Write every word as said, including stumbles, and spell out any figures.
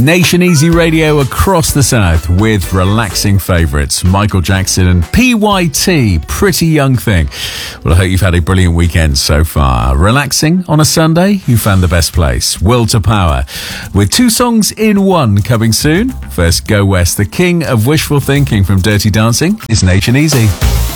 Nation Easy Radio across the South with relaxing favourites, Michael Jackson and P Y T, Pretty Young Thing. Well, I hope you've had a brilliant weekend so far. Relaxing on a Sunday? You found the best place. Will to Power. With two songs in one coming soon. First, Go West, the king of wishful thinking from Dirty Dancing, is Nation Easy.